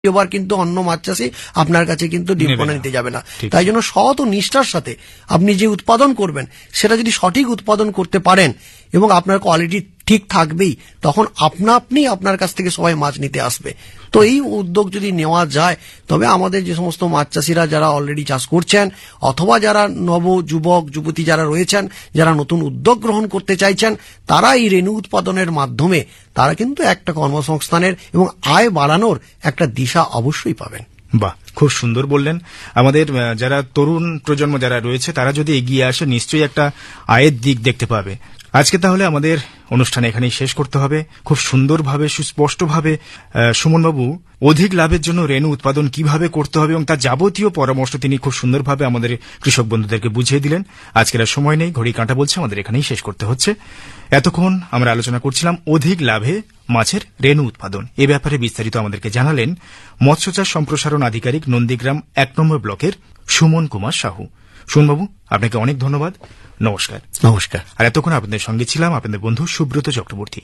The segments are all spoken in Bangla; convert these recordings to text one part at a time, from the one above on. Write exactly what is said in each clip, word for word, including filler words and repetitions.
এবার কিন্তু অন্য মাছ চাষি আপনার কাছে কিন্তু ডিম পোনা নিতে যাবে না। তাই জন্য সৎ ও নিষ্ঠার সাথে আপনি যে উৎপাদন করবেন সেটা যদি সঠিক উৎপাদন করতে পারেন এবং আপনার কোয়ালিটি ঠিক থাকবেই, তখন আপনা আপনি আপনার কাছ থেকে সবাই মাছ নিতে আসবে। তো এই উদ্যোগ যদি নেওয়া যায় তবে আমাদের যে সমস্ত মাছ চাষিরা যারা অলরেডি চাষ করছেন অথবা যারা নব যুবক যুবতী যারা রয়েছেন, যারা নতুন উদ্যোগ গ্রহণ করতে চাইছেন, তারা এই রেণু উৎপাদনের মাধ্যমে তারা কিন্তু একটা কর্মসংস্থানের এবং আয় বাড়ানোর একটা দিশা অবশ্যই পাবেন। বাহ, খুব সুন্দর বললেন। আমাদের যারা তরুণ প্রজন্ম যারা রয়েছে তারা যদি এগিয়ে আসে নিশ্চয়ই একটা আয়ের দিক দেখতে পাবে। আজকে তাহলে আমাদের অনুষ্ঠান এখানেই শেষ করতে হবে। খুব সুন্দরভাবে সুস্পষ্টভাবে সুমনবাবু অধিক লাভের জন্য রেণু উৎপাদন কিভাবে করতে হবে এবং তার যাবতীয় পরামর্শ তিনি খুব সুন্দরভাবে আমাদের কৃষক বন্ধুদেরকে বুঝিয়ে দিলেন। আজকের আর সময় নেই, ঘড়ি কাঁটা বলছে আমাদের এখানেই শেষ করতে হচ্ছে। এতক্ষণ আমরা আলোচনা করছিলাম অধিক লাভে মাছের রেণু উৎপাদন। এ ব্যাপারে বিস্তারিত আমাদেরকে জানালেন মৎস্যচাষ সম্প্রসারণ আধিকারিক নন্দীগ্রাম এক নম্বর ব্লকের সুমন কুমার সাহু। সুমনবাবু, আপনাকে অনেক ধন্যবাদ। নমস্কার। নমস্কার। আর এতক্ষণ আপনাদের সঙ্গে ছিলাম আপনাদের বন্ধু সুব্রত চক্রবর্তী।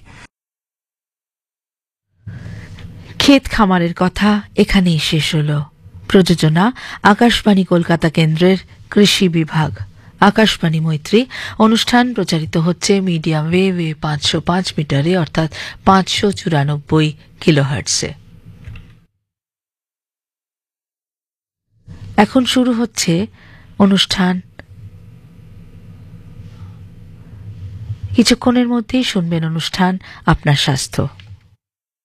ক্ষেত খামারের কথা এখানেই শেষ হল। প্রযোজনা আকাশবাণী কলকাতা কেন্দ্রের কৃষি বিভাগ, আকাশবাণী মৈত্রী। অনুষ্ঠান প্রচারিত হচ্ছে মিডিয়াম ওয়েভে পাঁচশো পাঁচ মিটারে অর্থাৎ পাঁচশো চুরানব্বই কিলোহার্টসে। এখন শুরু হচ্ছে অনুষ্ঠান। কিছুক্ষণের মধ্যেই শুনবেন অনুষ্ঠান আপনার স্বাস্থ্য।